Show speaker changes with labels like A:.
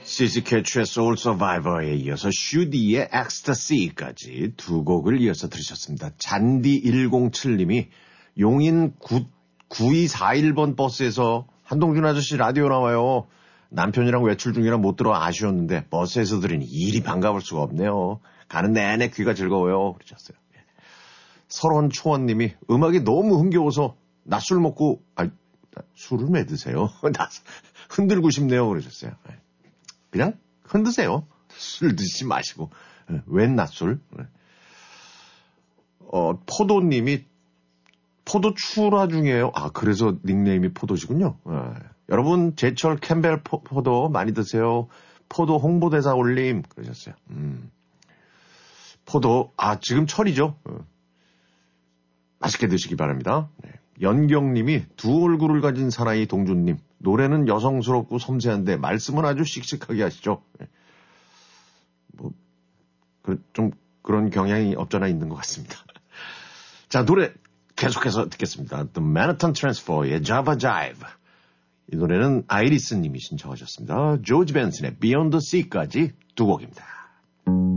A: 시시캐치의 소울 서바이버에 이어서 슈디의 엑스타시까지 두 곡을 이어서 들으셨습니다. 잔디107님이 용인 9241번 버스에서 한동준 아저씨 라디오 나와요. 남편이랑 외출 중이라 못 들어 아쉬웠는데 버스에서 들으니 일이 반가울 수가 없네요. 가는 내내 귀가 즐거워요. 그러셨어요. 설원 초원님이 음악이 너무 흥겨워서 낮술 먹고 술을 왜 드세요? 흔들고 싶네요. 그러셨어요. 그냥 흔드세요. 술 드시지 마시고. 웬 낮술? 포도님이 포도 출하 중이에요. 그래서 닉네임이 포도시군요. 여러분 제철 캠벨 포도 많이 드세요. 포도 홍보대사 올림. 그러셨어요. 포도 지금 철이죠. 맛있게 드시기 바랍니다. 네. 연경님이 두 얼굴을 가진 사나이 동준님. 노래는 여성스럽고 섬세한데 말씀은 아주 씩씩하게 하시죠. 네. 좀 그런 경향이 없잖아 있는 것 같습니다. 자, 노래 계속해서 듣겠습니다. The Manhattan Transfer의 Java Jive. 이 노래는 아이리스 님이 신청하셨습니다. 조지 벤슨의 Beyond the Sea까지 두 곡입니다.